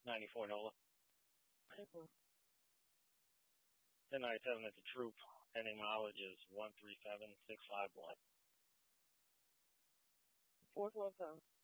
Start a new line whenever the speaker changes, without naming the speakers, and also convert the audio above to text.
94 NOLA.
Mhm.
1097 at the troop. Pending mileage is 137651.
445.